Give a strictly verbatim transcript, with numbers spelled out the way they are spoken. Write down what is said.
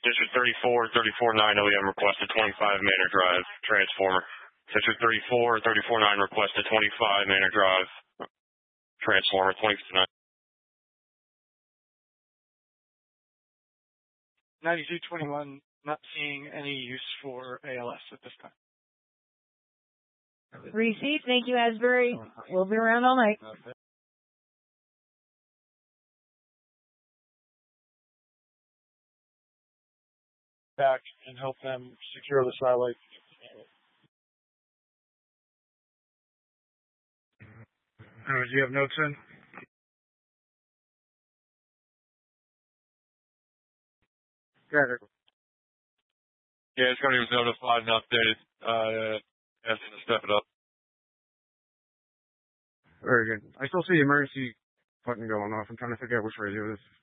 District thirty-four, thirty-four nine O E M requested twenty-five Manor Drive, transformer. District thirty-four, thirty-four nine requested twenty-five Manor Drive, transformer, twenty-nine. ninety-two twenty-one, not seeing any use for A L S at this time. Received. Thank you, Asbury. We'll be around all night. Back and help them secure the satellite. Uh, do you have notes in? Got it. Yeah, it's going to be notified and updated. Uh, asking to step it up. Very good. I still see the emergency button going off. I'm trying to figure out which radio it is.